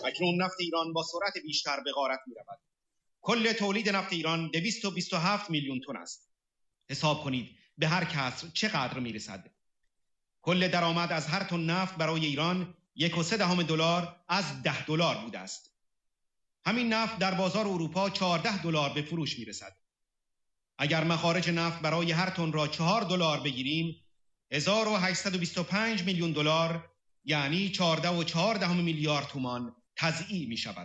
اکنون نفت ایران با سرعت بیشتر به غارت می‌رود. کل تولید نفت ایران 227 میلیون تن است. حساب کنید به هر کسر چقدر میرسد. کل درآمد از هر تن نفت برای ایران 1.3 دلار از 10 دلار بوده است. همین نفت در بازار اروپا 14 دلار به فروش میرسد. اگر مخارج نفت برای هر تن را 4 دلار بگیریم 1825 میلیون دلار یعنی 14.4 میلیارد تومان تضییع می شود.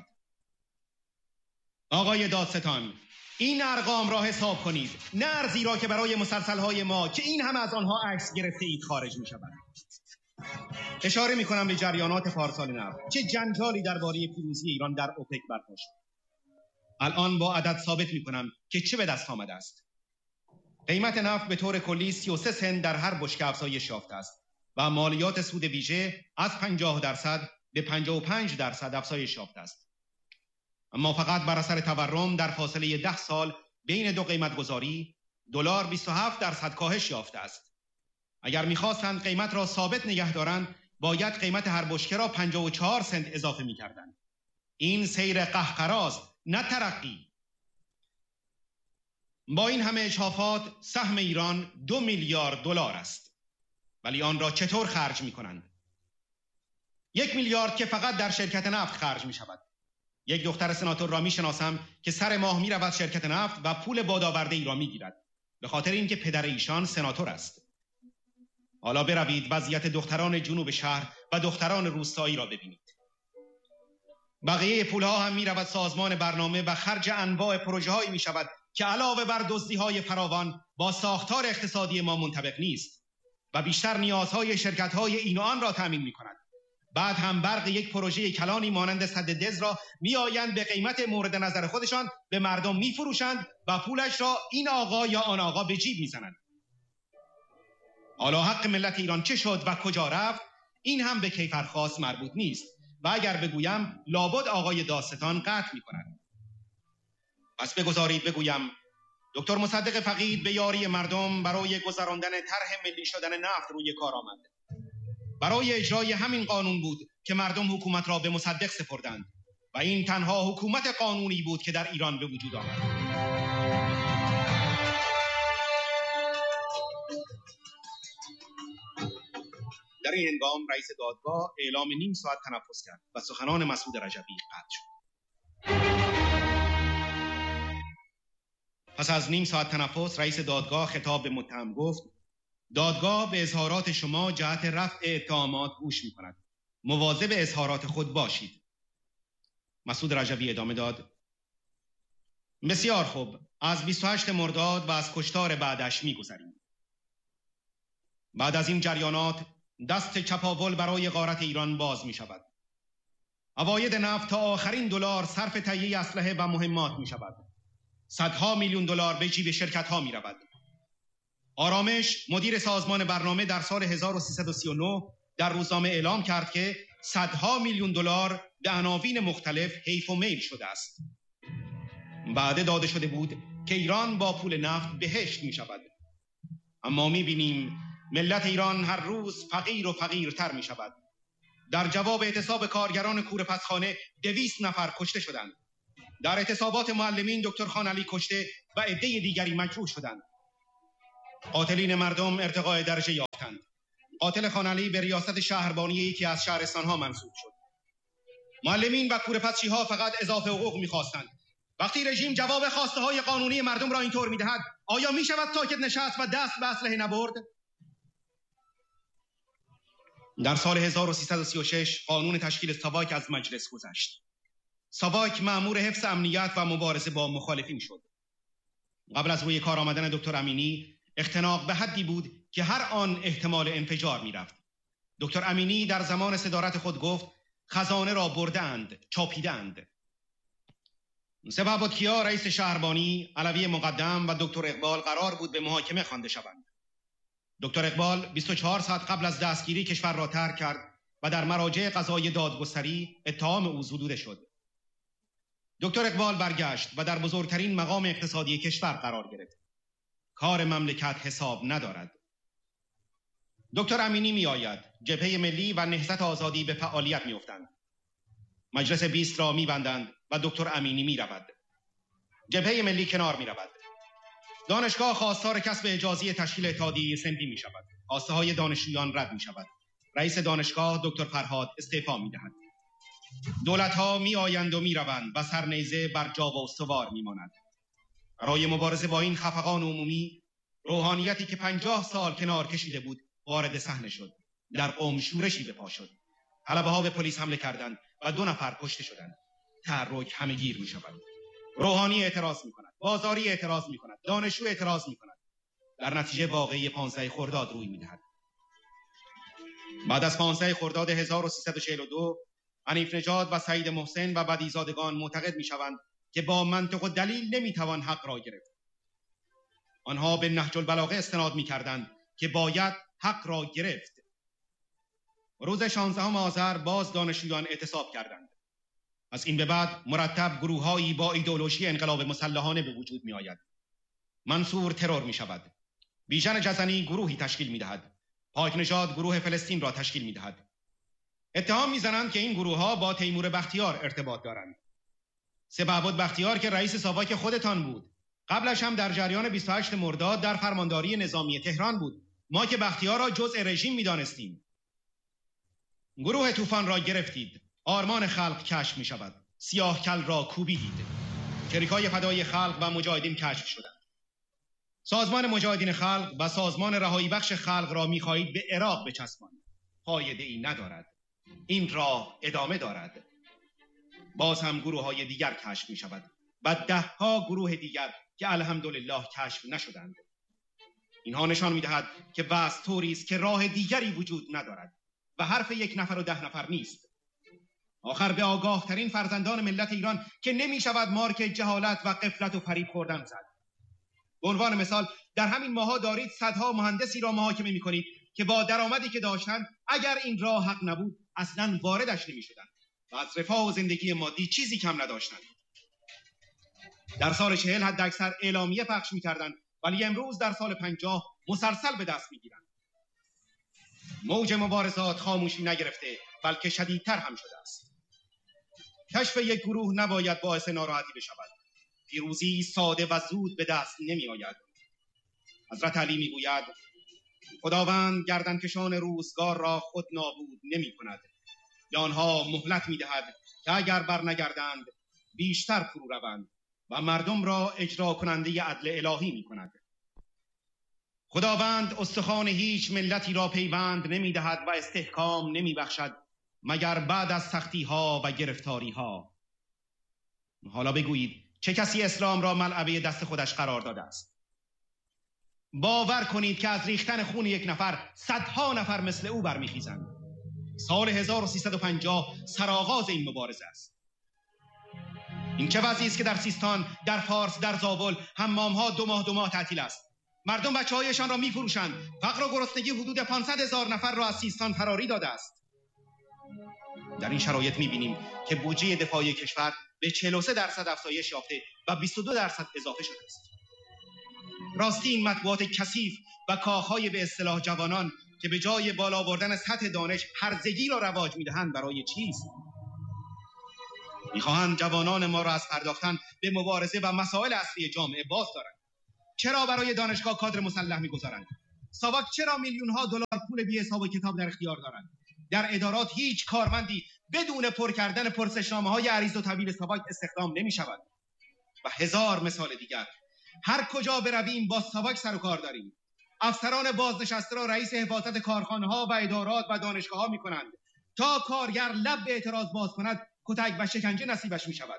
آقای دادستان، این ارقام را حساب کنید، نه ارزی را که برای مسلسل‌های ما که این هم از آنها عکس گرفته اید خارج می شود. اشاره می کنم به جریانات پارسال نفت. چه جنجالی درباره پیروزی ایران در اوپک برپا شد. الان با عدد ثابت می کنم که چه به دست آمده است. قیمت نفت به طور کلی 33 سنت در هر بشکه افزایش یافته است و مالیات سود ویژه از 50% به 55% افزایش یافته است. اما فقط بر اثر تورم در فاصله 10 سال بین دو قیمت گذاری دلار 27% کاهش یافته است. اگر می‌خواستند قیمت را ثابت نگه دارند باید قیمت هر بشکه را 54 سنت اضافه می‌کردند. این سیر قهقراست، نه ترقی. با این همه اشرافات سهم ایران 2 میلیارد دلار است. ولی آن را چطور خرج می‌کنند؟ 1 میلیارد که فقط در شرکت نفت خرج می‌شود. یک دختر سناتور را می‌شناسم که سر ماه می‌رود شرکت نفت و پول بادآورده ای را می‌گیرد به خاطر اینکه پدر ایشان سناتور است. حالا بروید وضعیت دختران جنوب شهر و دختران روستایی را ببینید. بقیه پولها هم می‌رود سازمان برنامه و خرج انواع پروژه‌هایی می‌شود که علاوه بر دزدی‌های فراوان با ساختار اقتصادی ما منطبق نیست و بیشتر نیازهای شرکت‌های این و آن را تامین می‌کند. بعد هم برق یک پروژه کلانی مانند سد دز را میآیند به قیمت مورد نظر خودشان به مردم می‌فروشند و پولش را این آقا یا آن آقا به جیب می‌زنند. حالا حق ملت ایران چه شد و کجا رفت؟ این هم به کیفرخواست مربوط نیست و اگر بگویم لابد آقای دادستان قطع می‌کند. پس بگذارید بگویم دکتر مصدق فقید به یاری مردم برای گذراندن طرح ملی شدن نفت روی کار آمد. برای اجرای همین قانون بود که مردم حکومت را به مصدق سپردند و این تنها حکومت قانونی بود که در ایران به وجود آمد. در این هنگام رئیس دادگاه اعلام نیم ساعت تنفس کرد و سخنان مسعود رجبی قطع شد. پس از نیم ساعت تنفس رئیس دادگاه خطاب به متهم گفت: دادگاه به اظهارات شما جهت رفع اتهامات گوش می‌کند. مواظب اظهارات خود باشید. مسعود رجبی ادامه داد: بسیار خوب، از 28 مرداد و از کشتار بعدش می‌گذریم. بعد از این جریانات دست چپاول برای غارت ایران باز می‌شود. عواید نفت تا آخرین دلار صرف تهیه اسلحه و مهمات می‌شود. صدها میلیون دلار به جیب شرکت‌ها می‌رود. آرامش مدیر سازمان برنامه در سال 1339 در روزنامه اعلام کرد که صدها میلیون دلار به عناوین مختلف حیف و میل شده است. بعد داده شده بود که ایران با پول نفت بهشت می شود. اما می بینیم ملت ایران هر روز فقیر و فقیرتر می شود. در جواب اعتصاب کارگران کوره پسخانه 200 نفر کشته شدند. در اعتصابات معلمین دکتر خان علی کشته و عده دیگری مجروح شدند. قاتلین مردم ارتقای درجه یافتند. قاتل خان علی به ریاست شهربانی یکی از شهرستانها منصوب شد. معلمین و کوره‌پسچی‌ها فقط اضافه حقوق می‌خواستند. وقتی رژیم جواب خواسته های قانونی مردم را اینطور می‌دهد، آیا می‌شود ساکت نشست و دست به اسلحه نبرد؟ در سال 1336 قانون تشکیل ساواک از مجلس گذشت. ساواک مأمور حفظ امنیت و مبارزه با مخالفین شد. قبل از روی کار آمدن دکتر امینی اختناق به حدی بود که هر آن احتمال انفجار می‌رفت. دکتر امینی در زمان صدارت خود گفت خزانه را بردند، چاپیدند. سپهبدکیا رئیس شهربانی، علوی مقدم و دکتر اقبال قرار بود به محاکمه خوانده شوند. دکتر اقبال 24 ساعت قبل از دستگیری کشور را ترک کرد و در مراجع قضایی دادگستری اتهام او زدوده شد. دکتر اقبال برگشت و در بزرگترین مقام اقتصادی کشور قرار گرفت. کار مملکت حساب ندارد. دکتر امینی می آید. جبهه ملی و نهضت آزادی به فعالیت می افتند. مجلس 20 را می‌بندند و دکتر امینی می‌رود. جبهه ملی کنار می‌رود. دانشگاه خواستار کسب اجازه تشکیل اتحادیه صنفی می‌شود. خواسته‌های دانشجویان رد می‌شود. رئیس دانشگاه دکتر فرهاد استعفا می‌دهد. دولت‌ها می‌آیند و می‌روند و سرنیزه بر جا و استوار می‌ماند. برای مبارزه با این خفقان عمومی، روحانیتی که 50 سال کنار کشیده بود وارد صحنه شد. در قم شورشی به پا شد. طلبه‌ها به پلیس حمله کردند و 2 نفر کشته شدند. تحرک همه‌گیر می‌شود. روحانی اعتراض می‌کند، بازاری اعتراض می‌کند، دانشجو اعتراض می‌کند. در نتیجه واقعی 15 خرداد روی می‌دهد. بعد از 15 خرداد 1342 حنیف نژاد و سعید محسن و بدیزادگان معتقد می‌شوند که با منطق و دلیل نمی‌توان حق را گرفت. آنها به نهج البلاغه استناد می‌کردند که باید حق را گرفت. روز 16 آذر باز دانشجویان اعتصاب کردند. از این به بعد مرتب گروه‌هایی با ایدئولوژی انقلاب مسلحانه به وجود می‌آید. منصور ترور می‌شود. بیژن جزنی گروهی تشکیل می‌دهد. پاک نژاد گروه فلسطین را تشکیل می‌دهد. اتهام می‌زنند که این گروه‌ها با تیمور بختیار ارتباط دارند. سپهبد بختیار که رئیس ساواک خودتان بود، قبلش هم در جریان 28 مرداد در فرمانداری نظامی تهران بود. ما که بختیار را جزء رژیم می‌دانستیم. گروه طوفان را گرفتید. آرمان خلق کشف می‌شود. سیاه کل را کوبیدید. چریکای فدای خلق و مجاهدین کشف شدند. سازمان مجاهدین خلق و سازمان رهایی بخش خلق را می‌خواهید به عراق بچسبانید. فایده‌ای ندارد. این راه ادامه دارد. باز هم گروه‌های دیگر کشف می‌شود و 10 گروه دیگر که الحمدلله کشف نشدند. اینها نشان می‌دهد که وضع طوری است که راه دیگری وجود ندارد و حرف 1 نفر و 10 نفر نیست. آخر به آگاه ترین فرزندان ملت ایران که نمی‌شود مارک جهالت و غفلت و فریب خوردن زد. به عنوان مثال در همین ماها دارید صدها مهندسی را محاکمه می‌کنید که با درآمدی که داشتند اگر این راه حق نبود اصلاً واردش نمی‌شدند و از رفاه و زندگی مادی چیزی کم نداشتند. در سال 40 حداکثر اعلامیه پخش می‌کردند ولی امروز در سال 50 مسلسل به دست می‌گیرند. موج مبارزات خاموشی نگرفته بلکه شدیدتر هم شده است. کشف یک گروه نباید باعث ناراحتی بشود. پیروزی ساده و زود به دست نمی آید. حضرت علی می گوید خداوند گردنکشان روزگار را خود نابود نمی کند. به آنها مهلت می دهد که اگر بر نگردند بیشتر فرو روند و مردم را اجرا کننده عدل الهی می کند. خداوند استخوان هیچ ملتی را پیوند نمی دهد و استحکام نمی بخشد مگر بعد از سختی ها و گرفتاری ها. حالا بگویید چه کسی اسلام را ملعبه دست خودش قرار داده است؟ باور کنید که از ریختن خون 1 نفر 100 نفر مثل او برمیخیزند. سال 1350 سرآغاز این مبارزه است. این چه وضعی است که در سیستان، در فارس، در زابل حمام‌ها 2 ماه تعطیل است. مردم بچه‌هایشان را می‌فروشند. فقر و گرسنگی حدود 500,000 نفر را از سیستان فراری داده است. در این شرایط می‌بینیم که بودجه دفاعی کشور به 43% افزایش یافته و 22% اضافه شده است. راستی این مطبوعات کثیف و کاخهای به اصطلاح جوانان که به جای بالا بردن سطح دانش هرزگی را رواج می‌دهند برای چیست؟ می‌خواهند جوانان ما را از پرداختن به مبارزه و مسائل اصلی جامعه باز دارند. چرا برای دانشگاه کادر مسلح می‌گذارند؟ ساواک چرا میلیون‌ها دلار پول بی‌حساب و کتاب در اختیار دارند؟ در ادارات هیچ کارمندی بدون پر کردن پرسشنامه‌های عریض و طویل ساواک استخدام نمی‌شود. و 1000 مثال دیگر. هر کجا برویم با ساواک سر و کار داریم. افسران بازنشسته را رئیس حفاظت کارخانه‌ها و ادارات و دانشگاه‌ها می‌کنند. تا کارگر لب به اعتراض باز کند کتک و شکنجه نصیبش می‌شود.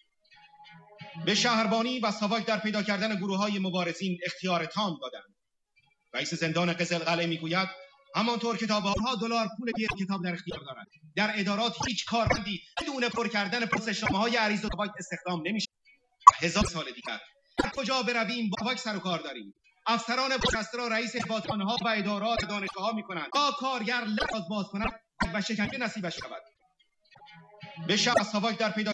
به شهربانی و ساواک در پیدا کردن گروه‌های مبارزین اختیار تام دادند. رئیس زندان قزلقلعه می‌گوید همانطور که تا بارها دلار پول کتاب در اختیار دارند. در ادارات هیچ کارمندی بدون پر کردن پرسشنامه‌های عریض و ساواک استخدام نمی‌شود. 1000 سال دیگر. هر کجا برویم با ساواک سر و کار داریم. افسران بازنشسته را رئیس حفاظتخانه‌ها و ادارات و دانشگاه‌ها می‌کنند. تا کارگر لب باز کند و شکنجه نصیبش شود. به شهر ساواک در پیدا